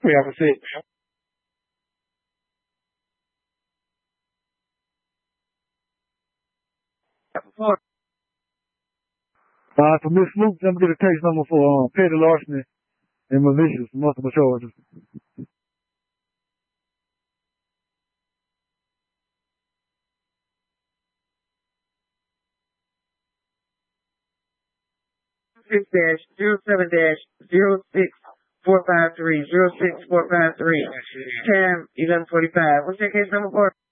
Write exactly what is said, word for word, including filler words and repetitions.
We have a seat. Uh, for Miss Luke, let me get a case number for uh, petty larceny and malicious multiple charges. Six dash zero seven dash zero six four five three zero six four five three. Time eleven forty five. What's your case number for?